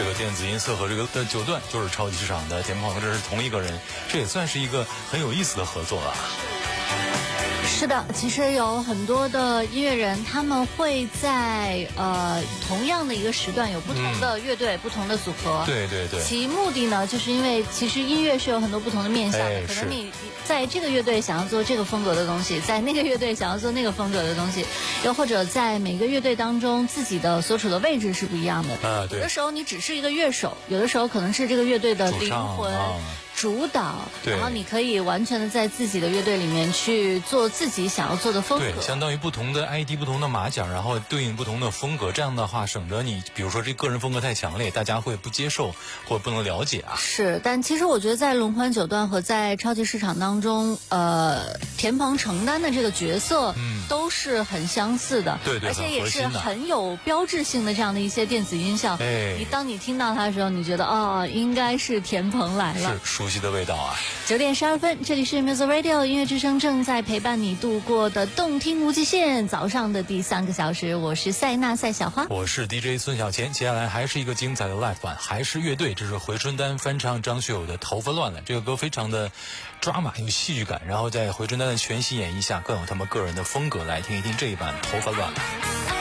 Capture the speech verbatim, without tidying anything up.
这个电子音色和这个的九段就是超级市场的田鹏，这是同一个人，这也算是一个很有意思的合作了。 是的，其实有很多的音乐人，他们会在呃同样的一个时段有不同的乐队、嗯、不同的组合。 对对对。 其目的呢，就是因为其实音乐是有很多不同的面向的， 哎、 可能你在这个乐队想要做这个风格的东西，在那个乐队想要做那个风格的东西，又或者在每个乐队当中自己的所处的位置是不一样的。 啊，对。 有的时候你只是一个乐手，有的时候可能是这个乐队的灵魂。主导，然后你可以完全的在自己的乐队里面去做自己想要做的风格。 对，相当于不同的 I D、不同的马甲，然后对应不同的风格。这样的话，省得你比如说这个人风格太强烈，大家会不接受或不能了解啊。 是，但其实我觉得在龙宽九段和在超级市场当中，呃，田鹏承担的这个角色，嗯，都是很相似的， 对对， 而且也是很有标志性的这样的一些电子音效。 哎， 你当你听到它的时候，你觉得哦，应该是田鹏来了， 是熟悉的味道啊。 九点十二分，这里是 Music Radio 音乐之声，正在陪伴你度过的动听无极限早上的第三个小时，我是塞纳赛小花， 我是 D J 孙小钱。接下来还是一个精彩的 live 版，还是乐队，这是回春丹翻唱张学友的《头发乱了》。这个歌非常的抓马，有戏剧感，然后在回春丹的全息演绎下，更有他们个人的风格。来听一听这一版《头发乱了》。